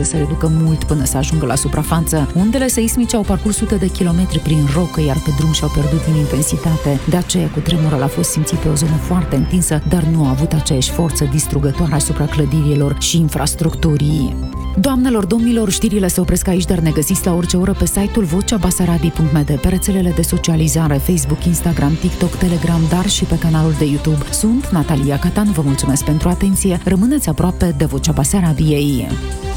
să reducă mult până să ajungă la suprafață. Undele seismice au parcurs sute de kilometri prin rocă, iar pe drum și-au pierdut din intensitate. De aceea, cutremurul a fost simțit pe o zonă foarte întinsă, dar nu a avut aceeași forță distrugătoare asupra clădirilor și infrastructurii. Doamnelor, domnilor, știrile se opresc aici, dar ne găsiți la orice oră pe site-ul voceabasarabiei.md, pe rețelele de socializare, Facebook, Instagram, TikTok, Telegram, dar și pe canalul de YouTube. Sunt Natalia Catan, vă mulțumesc pentru atenție, rămâneți aproape de Vocea Basarabiei.